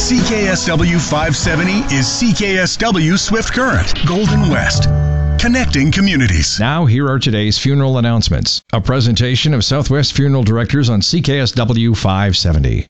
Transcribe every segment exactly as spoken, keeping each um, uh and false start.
C K S W five seventy is C K S W Swift Current, Golden West. Connecting communities. Now, here are today's funeral announcements. A presentation of Southwest Funeral Directors on C K S W five seventy.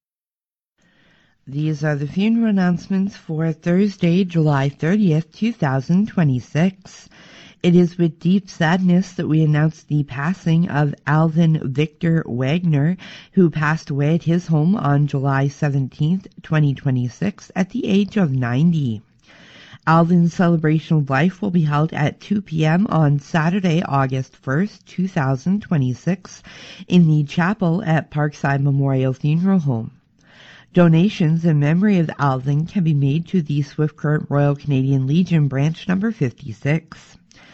These are the funeral announcements for Thursday, July thirtieth, two thousand twenty-six. It is with deep sadness that we announce the passing of Alvin Victor Wagner, who passed away at his home on July seventeenth, twenty twenty-six, at the age of ninety. Alvin's celebration of life will be held at two p.m. on Saturday, August first, two thousand twenty-six, in the chapel at Parkside Memorial Funeral Home. Donations in memory of Alvin can be made to the Swift Current Royal Canadian Legion branch number fifty-six.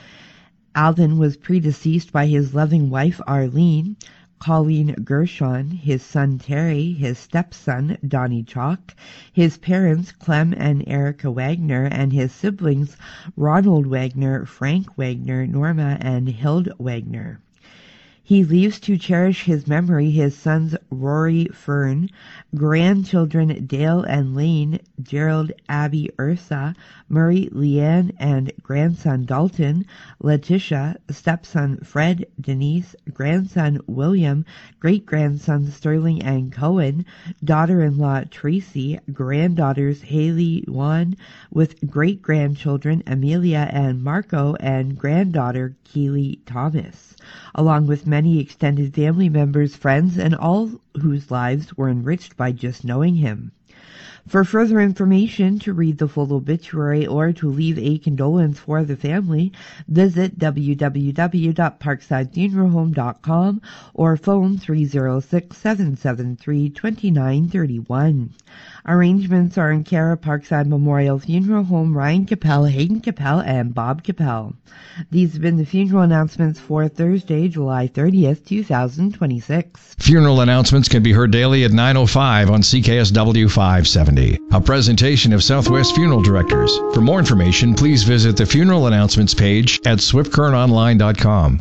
Alvin was predeceased by his loving wife Arlene, Colleen Gershon, his son Terry, his stepson Donnie Chalk, his parents Clem and Erica Wagner, and his siblings Ronald Wagner, Frank Wagner, Norma, and Hilde Wagner. He leaves to cherish his memory his sons Rory Fern, grandchildren Dale and Lane, Gerald, Abby, Ursa, Murray, Leanne, and grandson Dalton, Letitia, stepson Fred, Denise, grandson William, great-grandsons Sterling and Cohen, daughter-in-law Tracy, granddaughters Haley, Juan, with great-grandchildren Amelia and Marco, and granddaughter Keely Thomas, along with many extended family members, friends, and all whose lives were enriched by just knowing him. For further information, to read the full obituary, or to leave a condolence for the family, visit w w w dot parkside funeral home dot com or phone three oh six, seven seven three, two nine three one. Arrangements are in care of Parkside Memorial Funeral Home, Ryan Capel, Hayden Capel, and Bob Capel. These have been the funeral announcements for Thursday, July thirtieth, two thousand twenty-six. Funeral announcements can be heard daily at nine oh five on C K S W five seventy. A presentation of Southwest Funeral Directors. For more information, please visit the funeral announcements page at swift current online dot com.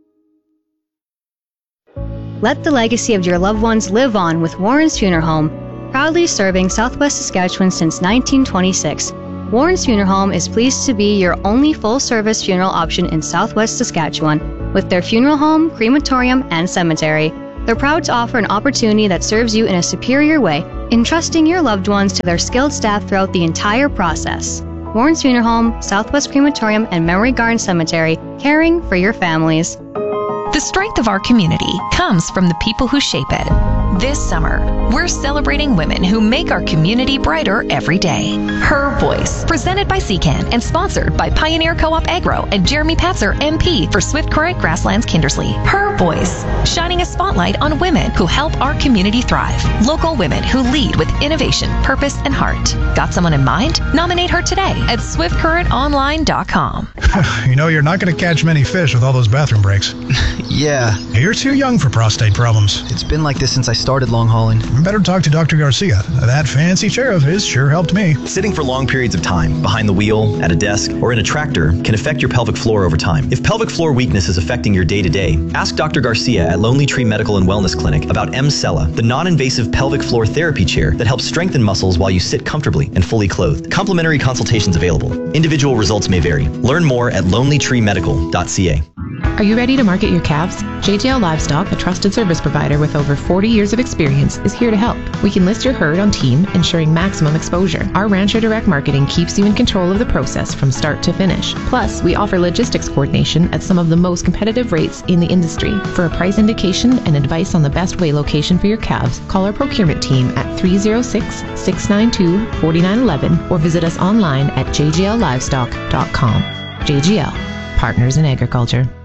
Let the legacy of your loved ones live on with Warren's Funeral Home. Proudly serving Southwest Saskatchewan since nineteen twenty-six, Warren's Funeral Home is pleased to be your only full-service funeral option in Southwest Saskatchewan. With their funeral home, crematorium, and cemetery, they're proud to offer an opportunity that serves you in a superior way, entrusting your loved ones to their skilled staff throughout the entire process. Warren's Funeral Home, Southwest Crematorium, and Memory Garden Cemetery, caring for your families. The strength of our community comes from the people who shape it. This summer, we're celebrating women who make our community brighter every day. Her Voice, presented by C CAN and sponsored by Pioneer Co-op Agro and Jeremy Patzer, M P for Swift Current Grasslands Kindersley. Her Voice, shining a spotlight on women who help our community thrive. Local women who lead with innovation, purpose, and heart. Got someone in mind? Nominate her today at swift current online dot com. You know, you're not going to catch many fish with all those bathroom breaks. Yeah. You're too young for prostate problems. It's been like this since I started long hauling. Better talk to Doctor Garcia. That fancy chair of his sure helped me. Sitting for long periods of time, behind the wheel, at a desk, or in a tractor, can affect your pelvic floor over time. If pelvic floor weakness is affecting your day-to-day, ask Doctor Garcia at Lonely Tree Medical and Wellness Clinic about M-Cella, the non-invasive pelvic floor therapy chair that helps strengthen muscles while you sit comfortably and fully clothed. Complimentary consultations available. Individual results may vary. Learn more at lonely tree medical dot c a. Are you ready to market your calves? J J L Livestock, a trusted service provider with over forty years of experience, is here to help. We can list your herd on Team, ensuring maximum exposure. Our Rancher Direct Marketing keeps you in control of the process from start to finish. Plus, we offer logistics coordination at some of the most competitive rates in the industry. For a price indication and advice on the best way location for your calves, call our procurement team at three oh six, six nine two, four nine one one or visit us online at j j l livestock dot com. J G L, Partners in Agriculture.